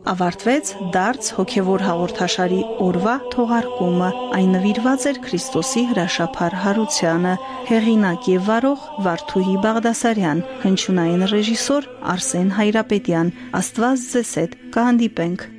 Ավարտվեց դարձ հոգևոր հաղորդաշարի օրվա թողարկումը, այն նվիրված էր Քրիստոսի հրաշափառ հարությանը, հեղինակ եւ վարող Վարդուհի Բաղդասարյան, հնչյունային ռեժիսոր Արսեն Հայրապետյան, Աստված ձեզ հետ, կհանդիպենք